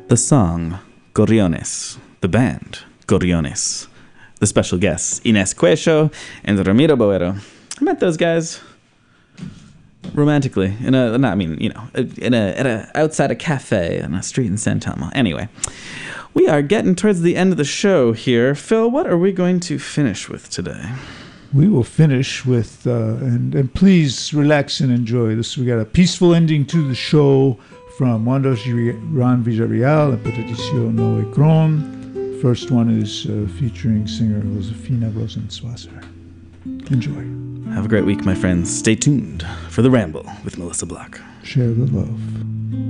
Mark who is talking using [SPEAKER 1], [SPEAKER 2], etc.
[SPEAKER 1] The song Gorriones, the band Gorriones, the special guests Ines Cuecho and Ramiro Boero. I met those guys romantically at a outside a cafe on a street in San Telmo. Anyway, we are getting towards the end of the show here. Phil, what are we going to finish with today?
[SPEAKER 2] We will finish with, and please relax and enjoy this. We got a peaceful ending to the show from Juan Ran Villarreal and Patricio Noe Kron. First one is featuring singer Josefina Rosenzwasser. Enjoy.
[SPEAKER 1] Have a great week, my friends. Stay tuned for The Ramble with Melissa Block.
[SPEAKER 2] Share the love.